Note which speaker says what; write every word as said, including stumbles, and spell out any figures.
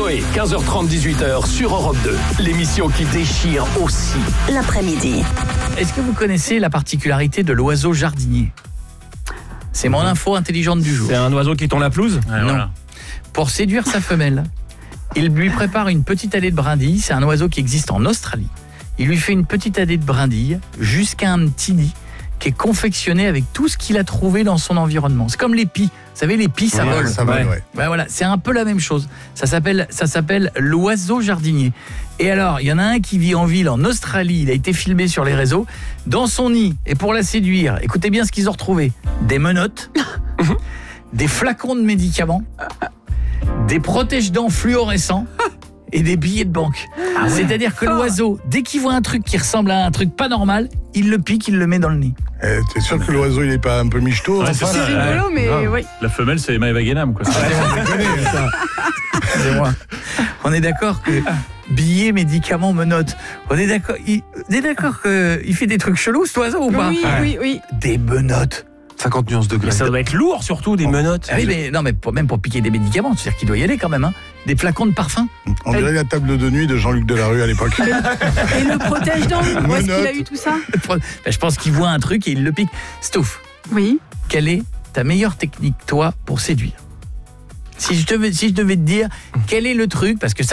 Speaker 1: Zoé, quinze heures trente, dix-huit heures sur Europe deux. L'émission qui déchire aussi
Speaker 2: l'après-midi.
Speaker 3: Est-ce que vous connaissez la particularité de l'oiseau jardinier ? C'est mon info intelligente du jour.
Speaker 4: C'est un oiseau qui tond la pelouse ?
Speaker 3: Ouais, non. Voilà. Pour séduire sa femelle, il lui prépare une petite allée de brindilles. C'est un oiseau qui existe en Australie. Il lui fait une petite allée de brindilles jusqu'à un petit nid qui est confectionné avec tout ce qu'il a trouvé dans son environnement. C'est comme les pies. Vous savez, les pies, ça
Speaker 5: ouais,
Speaker 3: vole.
Speaker 5: Ça vole, ouais.
Speaker 3: Ouais. Ben voilà, c'est un peu la même chose. Ça s'appelle, ça s'appelle l'oiseau jardinier. Et alors, il y en a un qui vit en ville en Australie. Il a été filmé sur les réseaux. Dans son nid, et pour la séduire, écoutez bien ce qu'ils ont retrouvé. Des menottes, des flacons de médicaments, des protège-dents fluorescents et des billets de banque. Ah ouais. C'est-à-dire que l'oiseau, dès qu'il voit un truc qui ressemble à un truc pas normal, il le pique, il le met dans le nid.
Speaker 5: Eh, t'es sûr que l'oiseau, il est pas un peu michto?
Speaker 6: Ouais,
Speaker 5: enfin,
Speaker 6: c'est
Speaker 7: rigolo,
Speaker 6: ouais.
Speaker 7: mais
Speaker 6: Ah.
Speaker 7: oui.
Speaker 6: La femelle, c'est Maëva Guénam, quoi.
Speaker 3: C'est moi. On est d'accord que billets, médicaments, menottes. On est d'accord, il, on est d'accord qu'il fait des trucs chelous, cet oiseau, ou pas?
Speaker 7: Oui, oui, oui.
Speaker 3: Des menottes.
Speaker 8: cinquante nuances degrés.
Speaker 4: Mais ça doit être lourd, surtout, des menottes.
Speaker 3: Ah oui, mais non, mais pour, même pour piquer des médicaments, c'est-à-dire qu'il doit y aller quand même, hein. Des flacons de parfum.
Speaker 5: On dirait la table de nuit de Jean-Luc Delarue à l'époque.
Speaker 7: Et le protège-dents, où est-ce qu'il a eu tout ça?
Speaker 3: Ben, je pense qu'il voit un truc et il le pique. Stouff,
Speaker 7: Oui.
Speaker 3: quelle est ta meilleure technique, toi, pour séduire? Si je devais, si je devais te dire, quel est le truc, parce que